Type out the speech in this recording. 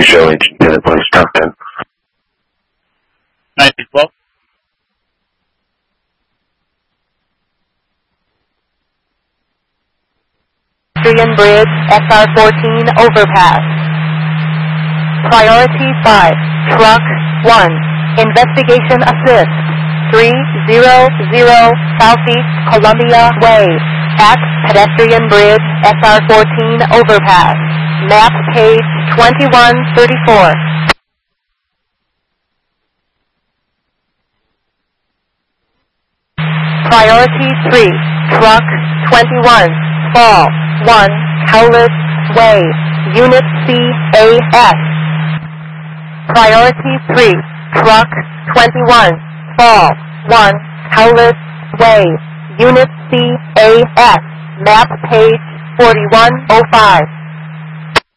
show agent Daily Place top 10. 1912. Pedestrian Bridge, SR14 overpass. Priority 5, Truck 1, Investigation Assist, 300 Southeast Columbia Way, at Pedestrian Bridge, SR14 overpass. Map page 2134. Priority 3, Truck 21, Fall 1, Cowlitz Way, Unit CAS. Priority 3, Truck 21, Fall 1, Cowlitz Way, Unit CAS. Map page 4105.